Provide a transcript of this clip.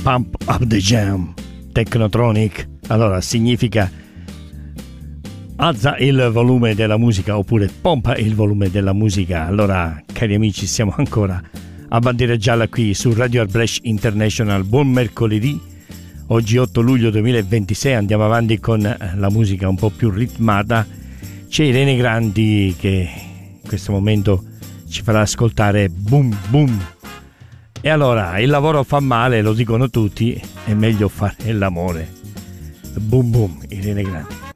Pump Up the Jam, Technotronic. Allora significa alza il volume della musica oppure pompa il volume della musica. Allora, cari amici, siamo ancora a bandiera gialla qui su Radio Arbrecht International. Buon mercoledì, oggi 8 luglio 2026, andiamo avanti con la musica un po' più ritmata. C'è Irene Grandi che in questo momento ci farà ascoltare Boom Boom. E allora, il lavoro fa male, lo dicono tutti, è meglio fare l'amore. Boom Boom, Irene Grandi.